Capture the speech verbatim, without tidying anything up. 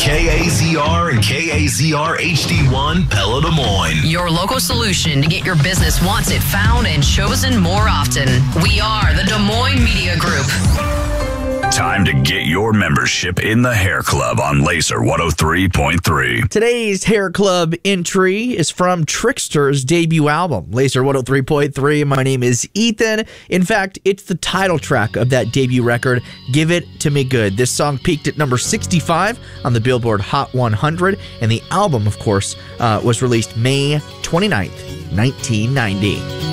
K A Z R and K A Z R H D one Pella Des Moines. Your local solution to get your business once it found and chosen more often. We are the Des Moines Media Group. Time to get your membership in the Hair Club on Laser one oh three point three. Today's Hair Club entry is from Trickster's debut album, Laser one oh three point three. My name is Ethan. In fact, it's the title track of that debut record, Give It To Me Good. This song peaked at number sixty-five on the Billboard Hot one hundred, and the album, of course, uh, was released May twenty-ninth, nineteen ninety.